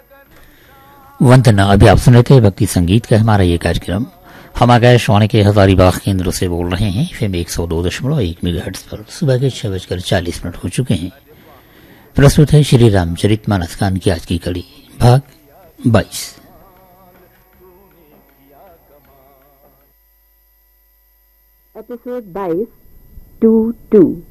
वंदना। अभी आप सुन रहे थे भक्ति संगीत का हमारा ये कार्यक्रम। हम आकाशवाणी के हजारीबाग केंद्र से बोल रहे हैं। FM 102.1 मेगाहर्ट्ज पर सुबह के 6:40 हो चुके हैं। प्रस्तुत है श्री रामचरितमानस खान की आज की कड़ी, भाग 22। एपिसोड 22 2-2।